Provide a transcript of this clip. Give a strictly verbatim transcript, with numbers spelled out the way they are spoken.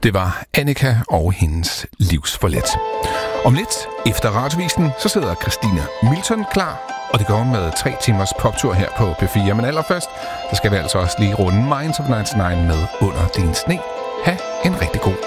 Det var Annika og hendes livsforlet. Om lidt, efter radiovisen, så sidder Christina Milton klar, og det går med tre timers poptur her på P fire. Men allerførst, så skal vi altså også lige runde Minds of nioghalvfems med Under din sne. Ha' en rigtig god